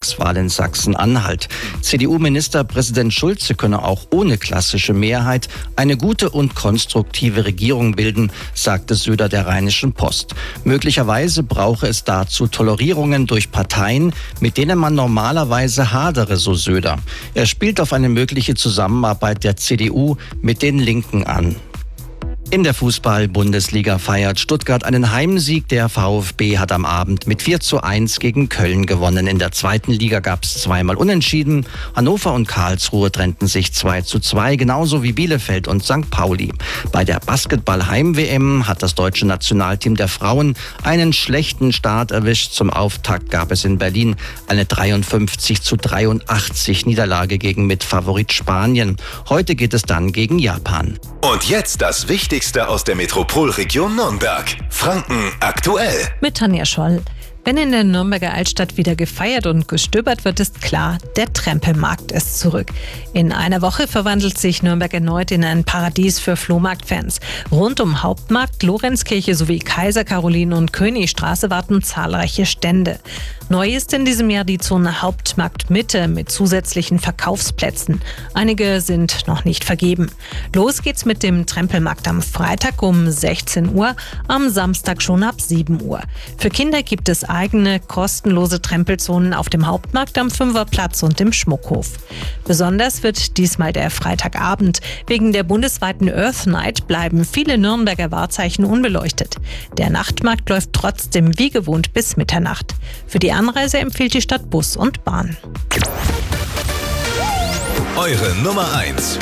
Landtagswahl in Sachsen-Anhalt. CDU-Ministerpräsident Schulze könne auch ohne klassische Mehrheit eine gute und konstruktive Regierung bilden, sagte Söder der Rheinischen Post. Möglicherweise brauche es dazu Tolerierungen durch Parteien, mit denen man normalerweise hadere, so Söder. Er spielt auf eine mögliche Zusammenarbeit der CDU mit den Linken an. In der Fußball-Bundesliga feiert Stuttgart einen Heimsieg. Der VfB hat am Abend mit 4:1 gegen Köln gewonnen. In der zweiten Liga gab es zweimal Unentschieden. Hannover und Karlsruhe trennten sich 2:2, genauso wie Bielefeld und St. Pauli. Bei der Basketball-Heim-WM hat das deutsche Nationalteam der Frauen einen schlechten Start erwischt. Zum Auftakt gab es in Berlin eine 53:83 Niederlage gegen Mitfavorit Spanien. Heute geht es dann gegen Japan. Und jetzt das Wichtigste aus der Metropolregion Nürnberg. Franken aktuell. Mit Tanja Scholl. Wenn in der Nürnberger Altstadt wieder gefeiert und gestöbert wird, ist klar, der Trempelmarkt ist zurück. In einer Woche verwandelt sich Nürnberg erneut in ein Paradies für Flohmarktfans. Rund um Hauptmarkt, Lorenzkirche sowie Kaiser Caroline und Königstraße warten zahlreiche Stände. Neu ist in diesem Jahr die Zone Hauptmarkt-Mitte mit zusätzlichen Verkaufsplätzen. Einige sind noch nicht vergeben. Los geht's mit dem Trempelmarkt am Freitag um 16 Uhr, am Samstag schon ab 7 Uhr. Für Kinder gibt es eigene kostenlose Trempelzonen auf dem Hauptmarkt am Fünferplatz und im Schmuckhof. Besonders wird diesmal der Freitagabend. Wegen der bundesweiten Earth Night bleiben viele Nürnberger Wahrzeichen unbeleuchtet. Der Nachtmarkt läuft trotzdem wie gewohnt bis Mitternacht. Für die Anreise empfiehlt die Stadt Bus und Bahn. Eure Nummer 1